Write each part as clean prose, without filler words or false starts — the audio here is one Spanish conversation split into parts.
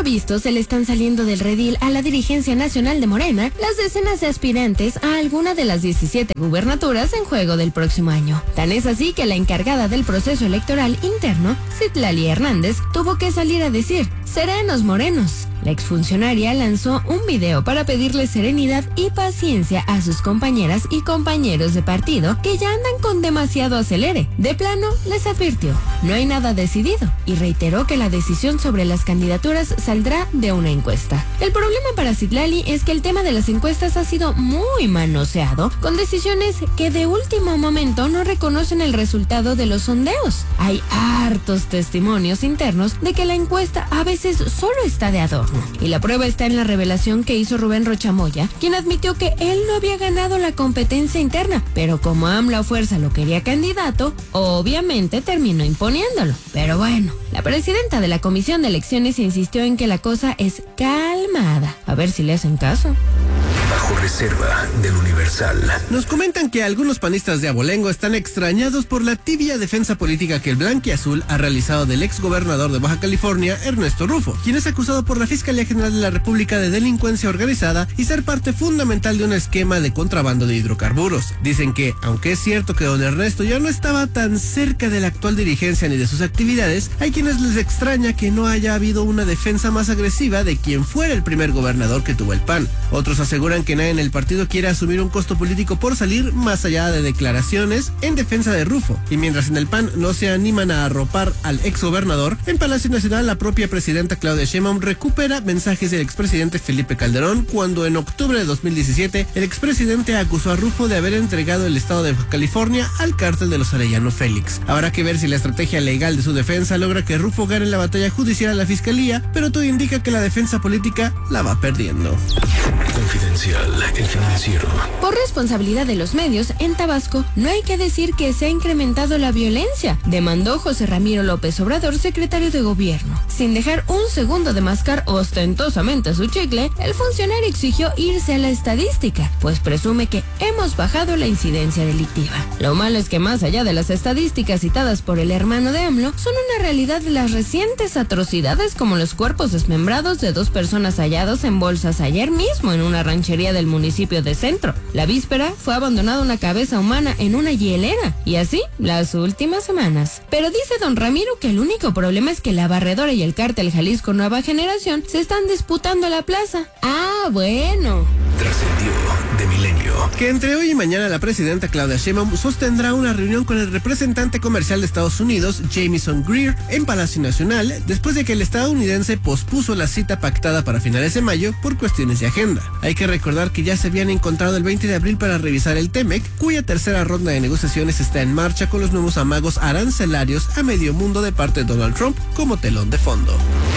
lo visto, se le están saliendo del redil a la dirigencia nacional de Morena las decenas de aspirantes a alguna de las 17 gubernaturas en juego del próximo año. Tan es así que la encargada del proceso electoral interno, Citlali Hernández, tuvo que salir a decir: serenos morenos. La exfuncionaria lanzó un video para pedirle serenidad y paciencia a sus compañeras y compañeros de partido que ya andan con demasiado acelere. De plano, les advirtió: no hay nada decidido, y reiteró que la decisión sobre las candidaturas saldrá de una encuesta. El problema para Citlali es que el tema de las encuestas ha sido muy manoseado, con decisiones que de último momento no reconocen el resultado de los sondeos. Hay hartos testimonios internos de que la encuesta a veces solo está de adorno. Y la prueba está en la revelación que hizo Rubén Rocha Moya, quien admitió que él no había ganado la competencia interna, pero como AMLO a fuerza lo quería candidato, obviamente terminó imponiéndolo. Pero bueno, la presidenta de la Comisión de Elecciones insistió en que la cosa es calmada. A ver si le hacen caso. Bajo reserva del Universal. Nos comentan que algunos panistas de Abolengo están extrañados por la tibia defensa política que el blanquiazul ha realizado del exgobernador de Baja California, Ernesto Rufo, quien es acusado por la Fiscalía General de la República de delincuencia organizada y ser parte fundamental de un esquema de contrabando de hidrocarburos. Dicen que, aunque es cierto que don Ernesto ya no estaba tan cerca de la actual dirigencia ni de sus actividades, hay quienes les extraña que no haya habido una defensa más agresiva de quien fuera el primer gobernador que tuvo el PAN. Otros aseguran que nadie en el partido quiere asumir un costo político por salir más allá de declaraciones en defensa de Rufo. Y mientras en el PAN no se animan a arropar al exgobernador, en Palacio Nacional la propia presidenta Claudia Sheinbaum recupera mensajes del expresidente Felipe Calderón cuando en octubre de 2017 el expresidente acusó a Rufo de haber entregado el estado de Baja California al cártel de los Arellano Félix. Habrá que ver si la estrategia legal de su defensa logra que Rufo gane la batalla judicial a la fiscalía, pero todo indica que la defensa política la va perdiendo. Confidencial, el financiero. Por responsabilidad de los medios, en Tabasco no hay que decir que se ha incrementado la violencia, demandó José Ramiro López Obrador, secretario de Gobierno. Sin dejar un segundo de mascar ostentosamente su chicle, el funcionario exigió irse a la estadística, pues presume que hemos bajado la incidencia delictiva. Lo malo es que más allá de las estadísticas citadas por el hermano de AMLO, son una realidad las recientes atrocidades como los cuerpos desmembrados de 2 personas hallados en bolsas ayer mismo en una ranchería del municipio de Centro. La víspera fue abandonada una cabeza humana en una hielera, y así las últimas semanas. Pero dice don Ramiro que el único problema es que la barredora y el cártel Jalisco Nueva Generación se están disputando la plaza. Ah, bueno. Trascendió de Milenio. Que entre hoy y mañana la presidenta Claudia Sheinbaum sostendrá una reunión con el representante comercial de Estados Unidos, Jamieson Greer, en Palacio Nacional, después de que el estadounidense pospuso la cita pactada para finales de mayo por cuestiones de agenda. Hay que recordar que ya se habían encontrado el 20 de abril para revisar el TEMEC, cuya tercera ronda de negociaciones está en marcha con los nuevos amagos arancelarios a medio mundo de parte de Donald Trump como telón de fondo.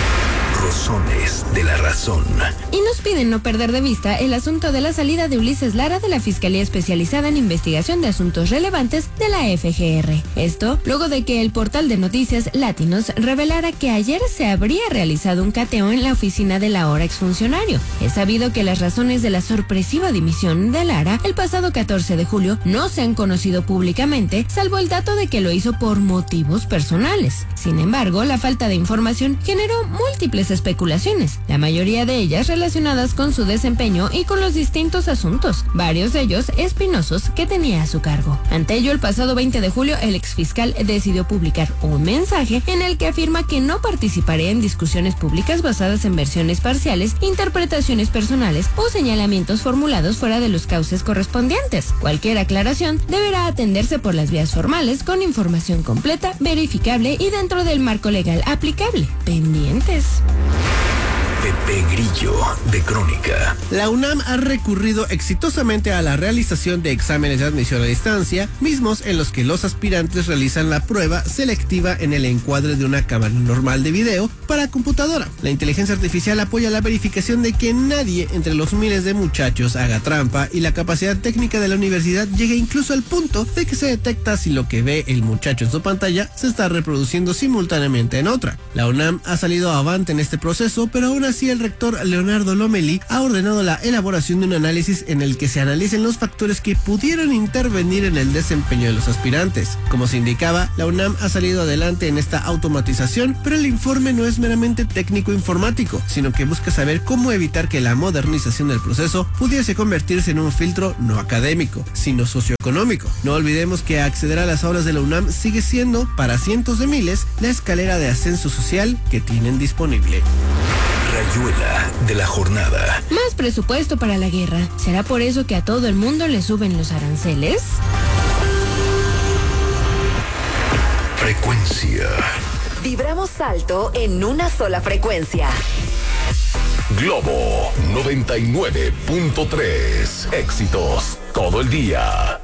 Rosones de la razón. Y nos piden no perder de vista el asunto de la salida de Ulises Lara de la Fiscalía Especializada en Investigación de Asuntos Relevantes de la FGR. Esto luego de que el portal de noticias Latinos revelara que ayer se habría realizado un cateo en la oficina del ahora exfuncionario. Es sabido que las razones de la sorpresiva dimisión de Lara el pasado 14 de julio no se han conocido públicamente, salvo el dato de que lo hizo por motivos personales. Sin embargo, la falta de información generó múltiples especulaciones, la mayoría de ellas relacionadas con su desempeño y con los distintos asuntos, varios de ellos espinosos que tenía a su cargo. Ante ello, el pasado 20 de julio, el exfiscal decidió publicar un mensaje en el que afirma que no participaría en discusiones públicas basadas en versiones parciales, interpretaciones personales o señalamientos formulados fuera de los cauces correspondientes. Cualquier aclaración deberá atenderse por las vías formales con información completa, verificable y dentro del marco legal aplicable. Pendientes. Pepe Grillo de Crónica. La UNAM ha recurrido exitosamente a la realización de exámenes de admisión a distancia, mismos en los que los aspirantes realizan la prueba selectiva en el encuadre de una cámara normal de video para computadora. La inteligencia artificial apoya la verificación de que nadie entre los miles de muchachos haga trampa, y la capacidad técnica de la universidad llega incluso al punto de que se detecta si lo que ve el muchacho en su pantalla se está reproduciendo simultáneamente en otra. La UNAM ha salido avante en este proceso, pero aún así así, el rector Leonardo Lomelí ha ordenado la elaboración de un análisis en el que se analicen los factores que pudieran intervenir en el desempeño de los aspirantes. Como se indicaba, la UNAM ha salido adelante en esta automatización, pero el informe no es meramente técnico-informático, sino que busca saber cómo evitar que la modernización del proceso pudiese convertirse en un filtro no académico, sino socioeconómico. No olvidemos que acceder a las aulas de la UNAM sigue siendo, para cientos de miles, la escalera de ascenso social que tienen disponible. Rayuela de la jornada. Más presupuesto para la guerra. ¿Será por eso que a todo el mundo le suben los aranceles? Frecuencia. Vibramos alto en una sola frecuencia. Globo 99.3. Éxitos todo el día.